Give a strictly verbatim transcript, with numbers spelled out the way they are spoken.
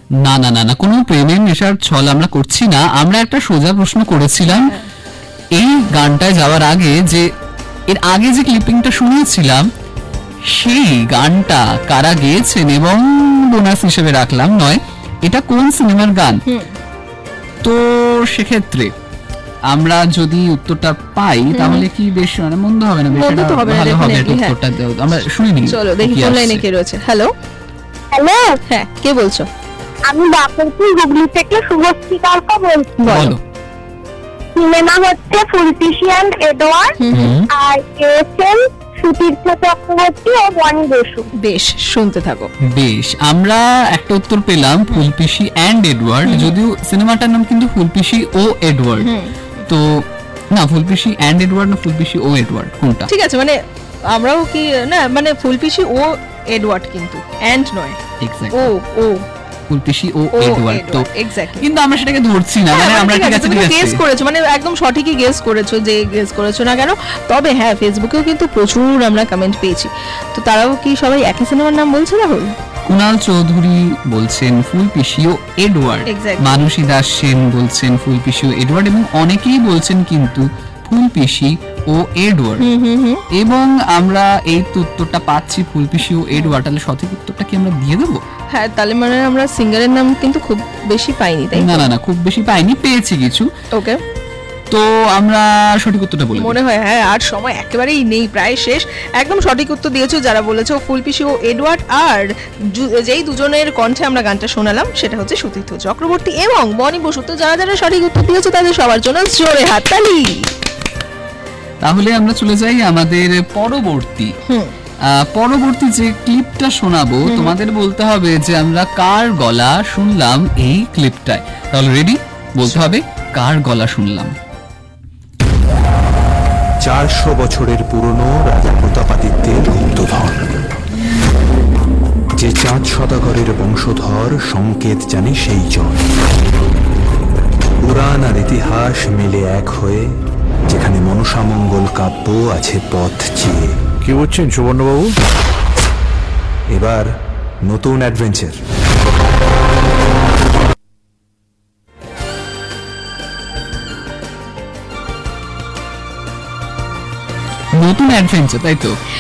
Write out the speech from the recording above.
না না না না কোনো প্রেমের নেশার ছল আমরা করছি না। আমরা একটা সোজা প্রশ্ন করেছিলাম এই গানটায় যাওয়ার আগে, যে এর আগে যে ক্লিপিংটা শুনিয়েছিলাম সেই গানটা কারা গেয়েছেন, এবং বোনাস হিসেবে রাখলাম নয় এটা কোন সিনেমার গান। তো সেক্ষেত্রে আমরা যদি উত্তরটা পাই তাহলে কি বেশ মানে মন্দ হবে না, বেশ ভালো হবে উত্তরটা। আমরা শুনি নি, চলো দেখি কোন লাইনে কে রয়েছে। হ্যালো হ্যালো, হ্যাঁ কে বলছো? আমি বাপুরপুর হুগলি থেকে শুভশ্রী কালকা বলছি। বলো। সিনেমা হচ্ছে ফুলপিসি and Edward, R SM Sutirtha Chakraborty ও বনি বসু। বেশ, শুনতে থাকো। বেশ, আমরা একটা উত্তর পেলাম ফুলপিসি অ্যান্ড এডওয়ার্ড, যদিও সিনেমাটার নাম কিন্তু ফুলপিসি ও এডওয়ার্ড। তো না, ফুলপিসি অ্যান্ড এডওয়ার্ড না ফুলপিসি ও এডওয়ার্ড কোনটা? ঠিক আছে, মানে আমরাও কি না, মানে ফুলপিসি ও এডওয়ার্ড কিন্তু এন্ড নয়। এক্স্যাক্টলি, ও ও ফুলপিসি ও এডওয়ার্ড। তো এক্স্যাক্টলি, কিন্তু আমরা সেটাকে ধরছি না, মানে আমরা ঠিক আছে, ঠিক আছে গেস করেছো, মানে একদম সঠিকই গেস করেছো, যে গেস করেছো না কেন। তবে হ্যাঁ, ফেসবুকেও কিন্তু প্রচুর আমরা কমেন্ট পেয়েছি। তো তারাও কি সবাই একই সিনেমার নাম বলছে? রাহুল কুণাল চৌধুরী বলছেন ফুলপিসি ও এডওয়ার্ড, মানসী দাস সেন বলছেন ফুলপিসি ও এডওয়ার্ড, এবং অনেকেই বলছেন কিন্তু ফুলপিসি ও এডওয়ার্ড। এবং আমরা এই উত্তরটা পাচ্ছি ফুলপিসি ও এডওয়ার্ড। তাহলে সঠিক উত্তরটা কি আমরা দিয়ে দেবো? হ্যাঁ, তাহলে মানে আমরা সিঙ্গারের নাম কিন্তু খুব বেশি পাইনি, তাই না? না না, খুব বেশি পাইনি, পেয়েছি কিছু। ওকে, তো আমরা সঠিক উত্তরটা বলি মনে হয়। হ্যাঁ, আর সময় একেবারেই নেই, প্রায় শেষ। একদম সঠিক উত্তর দিয়েছো যারা বলেছো ফুলপিসি ও এডওয়ার্ড, আর যেই দুজনের কণ্ঠে আমরা গানটা শোনালাম সেটা হচ্ছে সুতীর্থ চক্রবর্তী এবং বনি বসু। তো যারা যারা সঠিক উত্তর দিয়েছো তাদের সবার জন্য জোরে হাততালি। তাহলে আমরা চলে যাই আমাদের পরবর্তী পরবর্তী যে ক্লিপটা শোনাবো, তোমাদের বলতে হবে যে আমরা কার গলা শুনলাম এই ক্লিপটায়। তাহলে রেডি? বলতে হবে কার গলা শুনলাম। চারশো বছরের পুরনো রাজা প্রতাপাদিত্যের গুপ্তধন, যে চাঁদ সদাগরের বংশধর, সংকেত জানে সেই জন। পুরাণ আর ইতিহাস মিলে এক হয়ে যেখানে মনসামঙ্গল কাব্য আছে পথ চেয়ে। কি বলছেন সুবর্ণবাবু? এবার নতুন অ্যাডভেঞ্চার। নতুন অ্যাডভেঞ্চার, তাই তো?